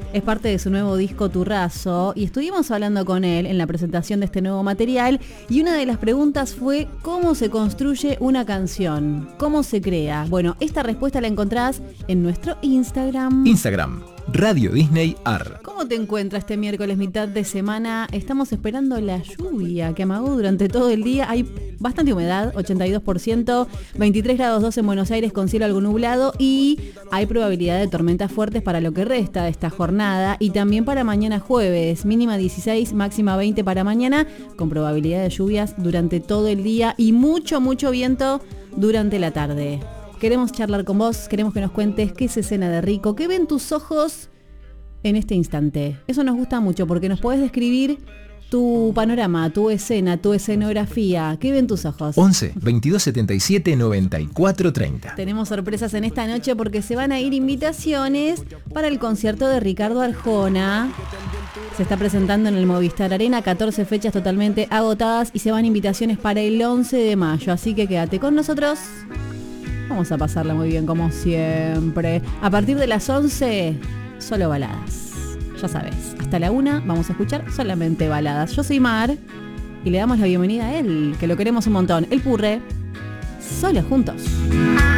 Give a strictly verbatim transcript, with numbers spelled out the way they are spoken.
Es parte de su nuevo disco Turrazo y estuvimos hablando con él en la presentación de este nuevo material y una de las preguntas fue ¿cómo se construye una canción? ¿Cómo se crea? Bueno, esta respuesta la encontrás en nuestro Instagram. Instagram, Radio Disney Ar. ¿Cómo te encuentras este miércoles mitad de semana? Estamos esperando la lluvia que amagó durante todo el día. Hay bastante humedad, ochenta y dos por ciento, veintitrés grados dos en Buenos Aires con cielo algo nublado y hay probabilidad de tormentas fuertes para lo que resta de esta jornada y también para mañana jueves, mínima dieciséis, máxima veinte para mañana, con probabilidad de lluvias durante todo el día y mucho, mucho viento durante la tarde. Queremos charlar con vos, queremos que nos cuentes qué es escena de rico, qué ven tus ojos en este instante. Eso nos gusta mucho porque nos podés describir tu panorama, tu escena, tu escenografía. ¿Qué ven tus ojos? once, veintidós, setenta y siete, noventa y cuatro, treinta. Tenemos sorpresas en esta noche porque se van a ir invitaciones para el concierto de Ricardo Arjona. Se está presentando en el Movistar Arena, catorce fechas totalmente agotadas y se van invitaciones para el once de mayo. Así que quédate con nosotros. Vamos a pasarla muy bien como siempre. A partir de las once, solo baladas. Ya sabes, hasta la una vamos a escuchar solamente baladas. Yo soy Mar y le damos la bienvenida a él, que lo queremos un montón. El Purre, solo juntos.